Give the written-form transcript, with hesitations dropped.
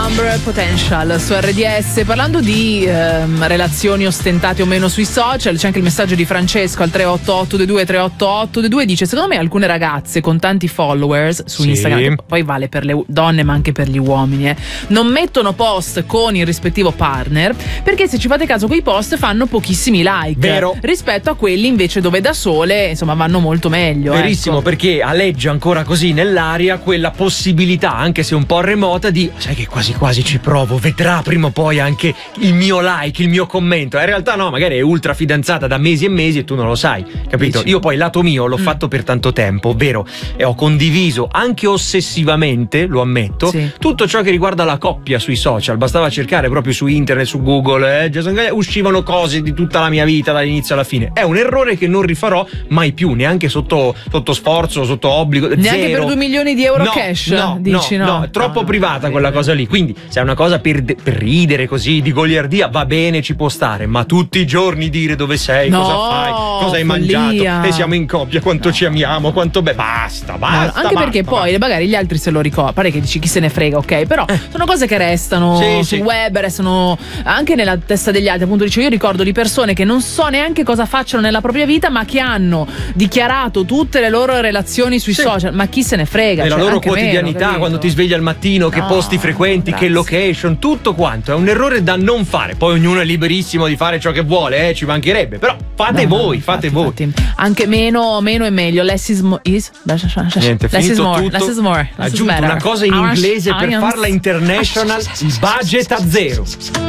Number Potential su RDS. Parlando di relazioni ostentate o meno sui social, c'è anche il messaggio di Francesco al 38822 dice: secondo me alcune ragazze con tanti followers su Instagram, che poi vale per le donne ma anche per gli uomini, non mettono post con il rispettivo partner perché, se ci fate caso, quei post fanno pochissimi like. Vero. Rispetto a quelli invece dove da sole, insomma, vanno molto meglio. Verissimo, ecco. Perché aleggia ancora così nell'aria quella possibilità, anche se un po' remota, di sai che quasi quasi ci provo, vedrà prima o poi anche il mio like, il mio commento. In realtà no, magari è ultra fidanzata da mesi e mesi e tu non lo sai, capito? Dici. Io poi lato mio l'ho fatto per tanto tempo, ovvero e ho condiviso anche ossessivamente, lo ammetto, tutto ciò che riguarda la coppia sui social. Bastava cercare proprio su internet, su Google, uscivano cose di tutta la mia vita dall'inizio alla fine. È un errore che non rifarò mai più, neanche sotto sforzo, sotto obbligo. Neanche zero. per 2 milioni di euro No, cash? no, dici no, è troppo privata quella cosa lì. Quindi se è una cosa per ridere così, di goliardia, va bene, ci può stare, ma tutti i giorni dire dove sei, cosa fai, cosa hai mangiato, e siamo in coppia, quanto ci amiamo, quanto basta. Anche perché poi magari gli altri se lo ricordano, pare che dici chi se ne frega, ok, però sono cose che restano sul web, restano anche nella testa degli altri. Appunto, dice, io ricordo di persone che non so neanche cosa facciano nella propria vita, ma che hanno dichiarato tutte le loro relazioni sui social. Ma chi se ne frega? E la loro quotidianità, meno, quando ti svegli al mattino, che posti frequenti, che location, tutto quanto. È un errore da non fare. Poi ognuno è liberissimo di fare ciò che vuole, ci mancherebbe, però fate voi. Anche meno è meglio. Less is more. Niente, less is more. tutto. Less is more. Aggiunto una cosa in inglese per farla international: il budget a zero.